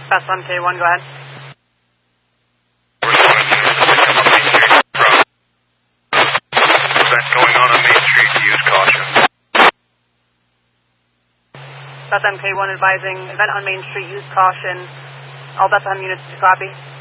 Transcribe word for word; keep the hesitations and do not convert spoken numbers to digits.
Bethlehem K one, go ahead. Event going on on Main Street, use caution. Bethlehem K one advising event on Main Street, use caution. All Bethlehem units to copy.